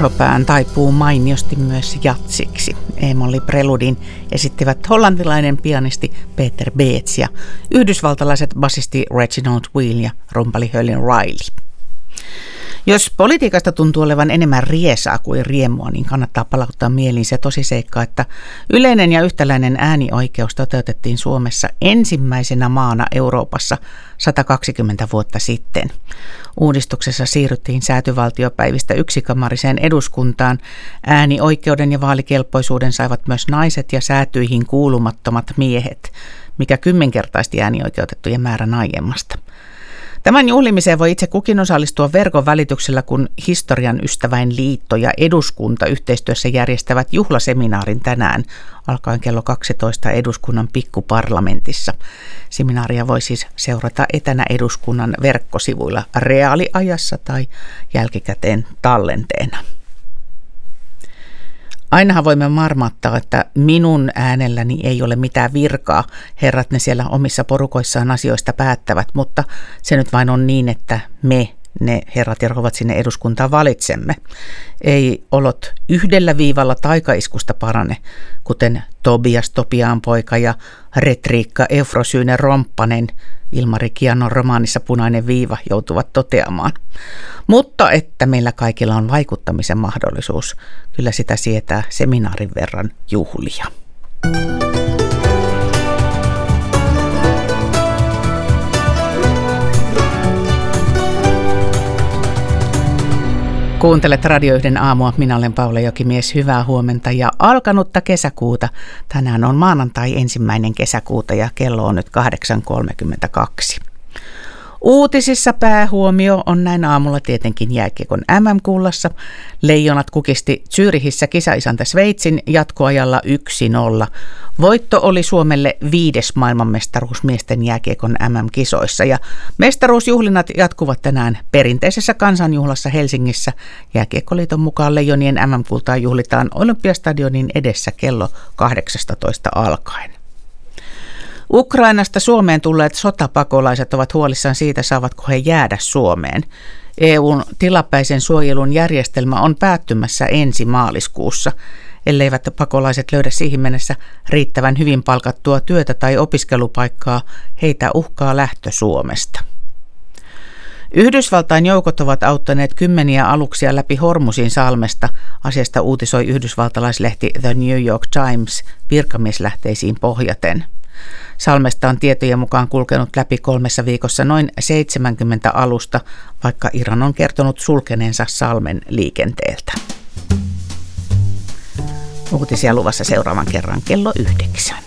Chopin taipuu mainiosti myös jatsiksi. E-molli preludin esittivät hollantilainen pianisti Peter Beets ja yhdysvaltalaiset basisti Reginald Weil ja rumpali Helen Riley. Jos politiikasta tuntuu olevan enemmän riesaa kuin riemua, niin kannattaa palauttaa mieliin se tosiseikka, että yleinen ja yhtäläinen äänioikeus toteutettiin Suomessa ensimmäisenä maana Euroopassa 120 vuotta sitten. Uudistuksessa siirryttiin säätyvaltiopäivistä yksikammariseen eduskuntaan. Äänioikeuden ja vaalikelpoisuuden saivat myös naiset ja säätyihin kuulumattomat miehet, mikä 10-kertaisti äänioikeutettujen määrän aiemmasta. Tämän juhlimiseen voi itse kukin osallistua verkon välityksellä, kun Historian ystäväin liitto ja eduskunta yhteistyössä järjestävät juhlaseminaarin tänään alkaen kello 12 eduskunnan pikkuparlamentissa. Seminaaria voi siis seurata etänä eduskunnan verkkosivuilla reaaliajassa tai jälkikäteen tallenteena. Ainahan voimme marmattaa, että minun äänelläni ei ole mitään virkaa. Herrat ne siellä omissa porukoissaan asioista päättävät, mutta se nyt vain on niin, että me, ne herrat ja rouvat sinne eduskuntaan valitsemme. Ei olot yhdellä viivalla taikaiskusta parane, kuten Tobias Topiaanpoika ja Retriikka Eufrosyne Romppanen Ilmari Kianon romaanissa Punainen viiva joutuvat toteamaan. Mutta että meillä kaikilla on vaikuttamisen mahdollisuus, kyllä sitä sietää seminaarin verran juhlia. Kuuntelet Radio 1 aamua. Minä olen Paula Jokimies. Hyvää huomenta ja alkanutta kesäkuuta. Tänään on maanantai 1. kesäkuuta ja kello on nyt 8.32. Uutisissa päähuomio on näin aamulla tietenkin jääkiekon MM-kullassa. Leijonat kukisti Zyrihissä kisaisäntä Sveitsin jatkoajalla 1-0. Voitto oli Suomelle 5. maailmanmestaruus miesten jääkiekon MM-kisoissa ja mestaruusjuhlinnat jatkuvat tänään perinteisessä kansanjuhlassa Helsingissä. Jääkiekkoliiton mukaan Leijonien MM-kultaa juhlitaan Olympiastadionin edessä kello 18 alkaen. Ukrainasta Suomeen tulleet sotapakolaiset ovat huolissaan siitä, saavatko he jäädä Suomeen. EUn tilapäisen suojelun järjestelmä on päättymässä ensi maaliskuussa. Elleivät pakolaiset löydä siihen mennessä riittävän hyvin palkattua työtä tai opiskelupaikkaa, heitä uhkaa lähtö Suomesta. Yhdysvaltain joukot ovat auttaneet kymmeniä aluksia läpi Hormusin salmesta. Asiasta uutisoi yhdysvaltalaislehti The New York Times virkamieslähteisiin pohjaten. Salmesta on tietojen mukaan kulkenut läpi 3 viikossa noin 70 alusta, vaikka Iran on kertonut sulkeneensa salmen liikenteeltä. Uutisia luvassa seuraavan kerran kello 9.